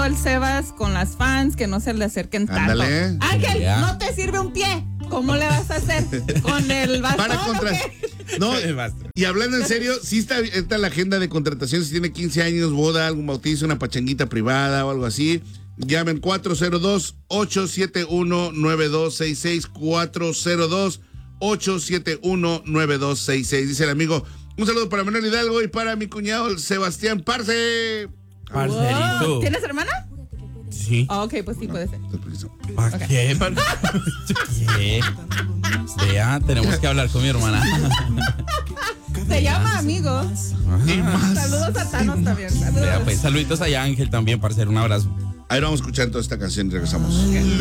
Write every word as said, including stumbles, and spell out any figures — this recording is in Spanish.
el Sebas con las fans que no se le acerquen tanto. Ándale. Ángel, Ya. no te sirve un pie. ¿Cómo le vas a hacer? ¿Con el bastón Para contra... o qué? No, y hablando en serio, sí está, está la agenda de contratación. Si tiene quince años, boda, algún bautizo, una pachanguita privada o algo así, llamen cuatro cero dos, ocho siete uno, nueve dos seis seis, cuatro cero dos, ocho siete uno, nueve dos seis seis. Dice el amigo, un saludo para Manuel Hidalgo y para mi cuñado, el Sebastián Parce. Parcerito. Wow. ¿Tienes hermana? Sí. Ah, ok, pues sí, puede ser. ¿Para Ok. qué? ¿Para qué? Vea, tenemos que hablar con mi hermana. Se llama amigos. Y más. Saludos a Thanos también. Saludos. Vea, pues saluditos allá, Ángel, también, parcero, un abrazo. Ahí vamos a escuchar toda esta canción y regresamos.